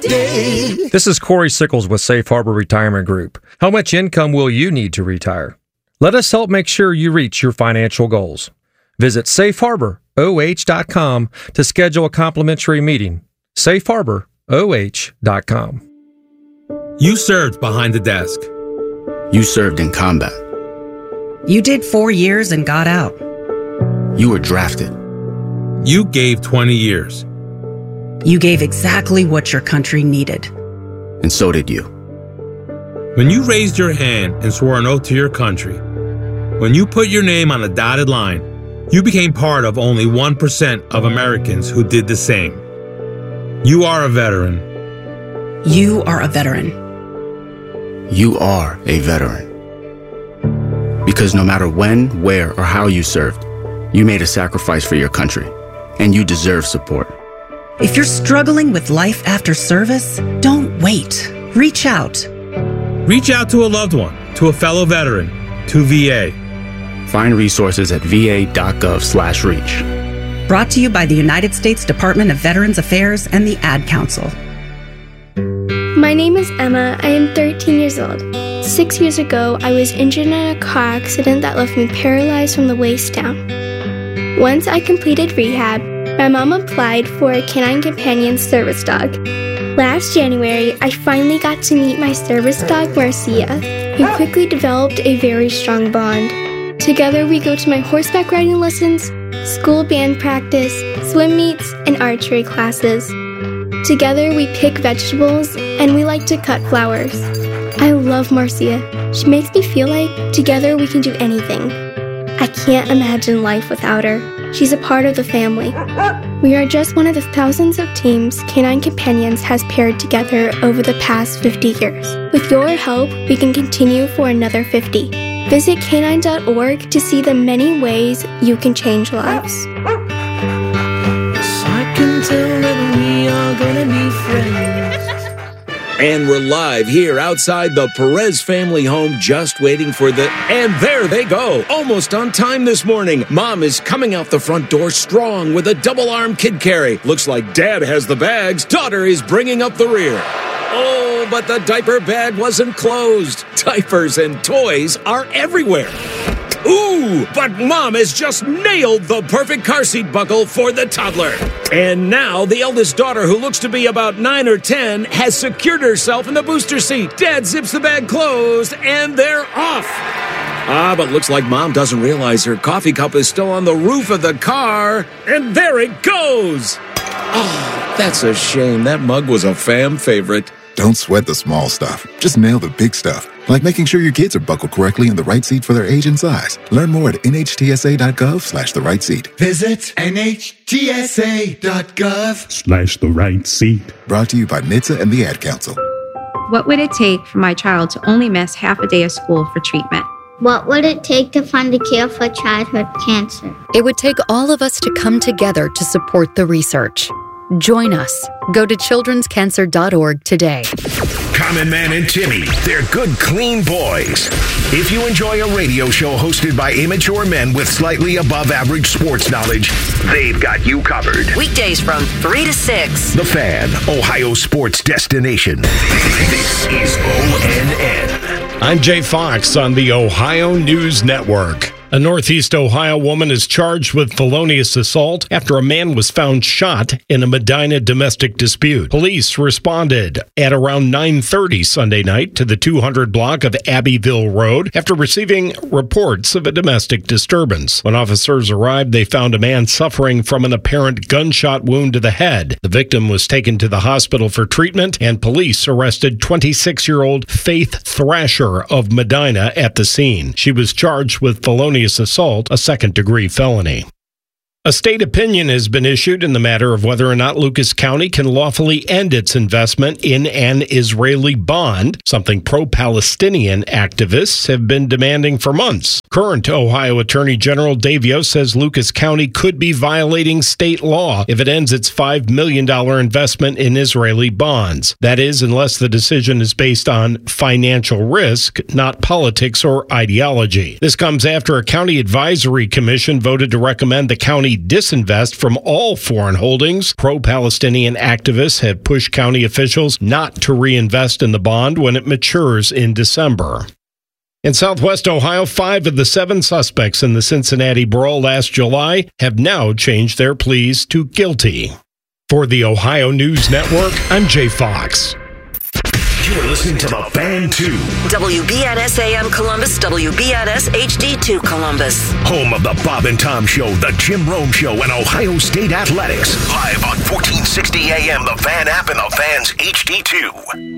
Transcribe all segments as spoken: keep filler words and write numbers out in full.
day. This is Corey Sickles with Safe Harbor Retirement Group. How much income will you need to retire? Let us help make sure you reach your financial goals. Visit safe harbor o h dot com to schedule a complimentary meeting. safe harbor o h dot com. You served behind the desk. You served in combat. You did four years and got out. You were drafted. You gave twenty years. You gave exactly what your country needed. And so did you. When you raised your hand and swore an oath to your country, when you put your name on a dotted line, you became part of only one percent of Americans who did the same. You are a veteran. You are a veteran. You are a veteran. Because no matter when, where, or how you served, you made a sacrifice for your country, and you deserve support. If you're struggling with life after service, don't wait. Reach out. Reach out to a loved one, to a fellow veteran, to V A. Find resources at v a dot gov slash reach. Brought to you by the United States Department of Veterans Affairs and the Ad Council. My name is Emma. I am thirteen years old. Six years ago, I was injured in a car accident that left me paralyzed from the waist down. Once I completed rehab, my mom applied for a Canine Companion service dog. Last January, I finally got to meet my service dog, Marcia. We quickly developed a very strong bond. Together, we go to my horseback riding lessons, school band practice, swim meets, and archery classes. Together, we pick vegetables, and we like to cut flowers. I love Marcia. She makes me feel like together we can do anything. I can't imagine life without her. She's a part of the family. We are just one of the thousands of teams Canine Companions has paired together over the past fifty years. With your help, we can continue for another fifty. Visit canine dot org to see the many ways you can change lives. I can tell that we are gonna be friends. And we're live here outside the Perez family home, just waiting for the... And there they go, almost on time this morning. Mom is coming out the front door strong with a double-arm kid carry. Looks like Dad has the bags. Daughter is bringing up the rear. Oh, but the diaper bag wasn't closed. Diapers and toys are everywhere. Ooh, but Mom has just nailed the perfect car seat buckle for the toddler. And now the eldest daughter, who looks to be about nine or ten, has secured herself in the booster seat. Dad zips the bag closed, and they're off. Ah, but looks like Mom doesn't realize her coffee cup is still on the roof of the car. And there it goes. Oh, that's a shame. That mug was a fam favorite. Don't sweat the small stuff. Just nail the big stuff. Like making sure your kids are buckled correctly in the right seat for their age and size. Learn more at N H T S A dot gov slash the right seat. Visit N H T S A dot gov slash the right seat. Brought to you by N H T S A and the Ad Council. What would it take for my child to only miss half a day of school for treatment? What would it take to find a cure for childhood cancer? It would take all of us to come together to support the research. Join us. Go to children's cancer dot org today. Common Man and Timmy, they're good, clean boys. If you enjoy a radio show hosted by immature men with slightly above average sports knowledge, they've got you covered. Weekdays from three to six. The Fan, Ohio sports destination. This is O N N. I'm Jay Fox on the Ohio News Network. A Northeast Ohio woman is charged with felonious assault after a man was found shot in a Medina domestic dispute. Police responded at around nine thirty Sunday night to the two hundred block of Abbeville Road after receiving reports of a domestic disturbance. When officers arrived, they found a man suffering from an apparent gunshot wound to the head. The victim was taken to the hospital for treatment, and police arrested twenty-six-year-old Faith Thrasher of Medina at the scene. She was charged with felonious assault, a second-degree felony. A state opinion has been issued in the matter of whether or not Lucas County can lawfully end its investment in an Israeli bond, something pro-Palestinian activists have been demanding for months. Current Ohio Attorney General Dave Yost says Lucas County could be violating state law if it ends its five million dollars investment in Israeli bonds. That is, unless the decision is based on financial risk, not politics or ideology. This comes after a county advisory commission voted to recommend the county Saudi disinvest from all foreign holdings. Pro-Palestinian activists have pushed county officials not to reinvest in the bond when it matures in December. In Southwest Ohio, five of the seven suspects in the Cincinnati brawl last July have now changed their pleas to guilty. For the Ohio News Network, I'm Jay Fox. You're listening to The Fan two. W B N S A M Columbus, W B N S H D two Columbus. Home of the Bob and Tom Show, The Jim Rome Show, and Ohio State Athletics. Live on fourteen sixty A M, The Fan app, and The Fan's H D two.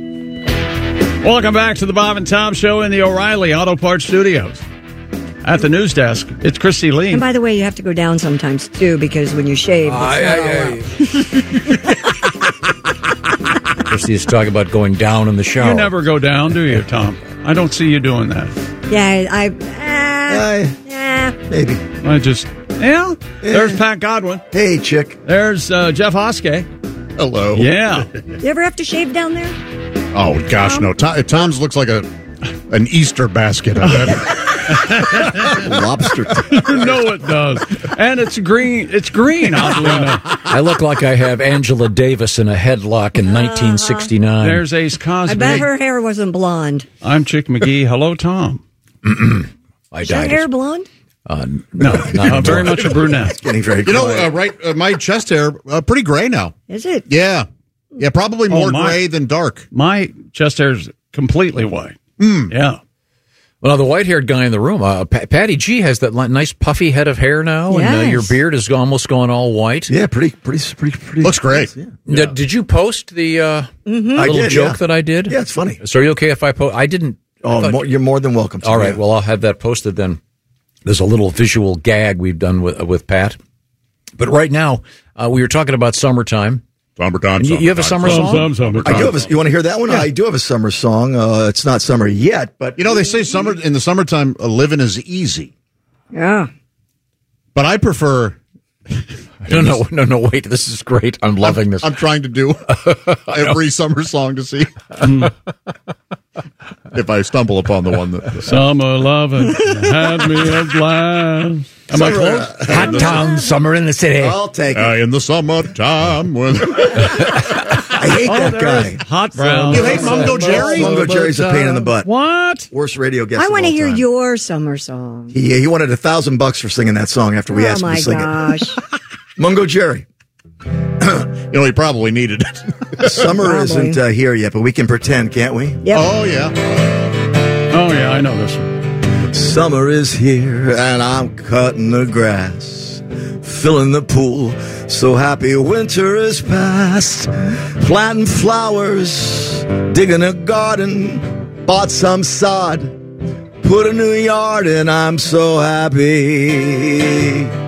Welcome back to the Bob and Tom Show in the O'Reilly Auto Parts Studios. At the news desk, it's Christy Lee. And by the way, you have to go down sometimes, too, because when you shave, it's not all up. Christy's talking about going down in the shower. You never go down, do you, Tom? I don't see you doing that. Yeah, I... Uh, yeah, maybe. I just... Yeah, yeah. There's Pat Godwin. Hey, chick. There's uh, Jeff Hoskey. Hello. Yeah. You ever have to shave down there? Oh, gosh, Tom? no. Tom, Tom's looks like a an Easter basket. I bet. Lobster. No, it does. And it's green. It's green, oddly enough. I look like I have Angela Davis in a headlock in nineteen sixty-nine. There's Ace Cosby. I bet her hair wasn't blonde. I'm Chick McGee. Hello, Tom. I Is died. your hair blonde? Uh, no, uh, very much a brunette. It's getting very You know, uh, right, uh, my chest hair, uh, pretty gray now. Is it? Yeah. Yeah, probably more Oh, my- gray than dark. My chest hair is completely white. Mm. Yeah. Well, the white-haired guy in the room, uh, Pa- Patty G has that li- nice puffy head of hair now, and uh, Yes. your beard is almost going all white. Yeah, pretty, pretty, pretty, pretty. Looks great. Yeah. Did, did you post the uh, Mm-hmm. I little did, joke yeah. that I did? Yeah, it's funny. So are you okay if I post? I didn't. I Oh, thought- more, you're more than welcome to. all right, yeah. well, I'll have that posted then. There's a little visual gag we've done with, with Pat. But right now, uh, we were talking about summertime. Summertime, You, you have a summer Some, song? some, summertime. I do have a, you want to hear that one? I do have a summer song. Uh, it's not summer yet, but You know, they say summer in the summertime, uh, living is easy. Yeah. But I prefer. No, no, no, no, wait. This is great. I'm loving this. I'm trying to do every summer song to see if I stumble upon the one that. Summer loving had me a blast. Am I Summer, close? uh, Hot town, summer in the city. I'll take it. Uh, in the summertime when. I hate Oh, that there guy. is Hot brown. You hate Mungo Jerry? Mungo Jerry's a pain in the butt. What? Worst radio guest. I of want to all hear time. your summer song. He, he wanted a thousand bucks for singing that song after we Oh, asked him my to sing gosh. it. Mungo Jerry. You know, he probably needed it. Summer Probably. isn't uh, here yet, but we can pretend, can't we? Yep. Oh, yeah. Oh, yeah, I know this one. Summer is here and I'm cutting the grass, filling the pool, so happy winter is past. Planting flowers, digging a garden, bought some sod, put a new yard in, I'm so happy.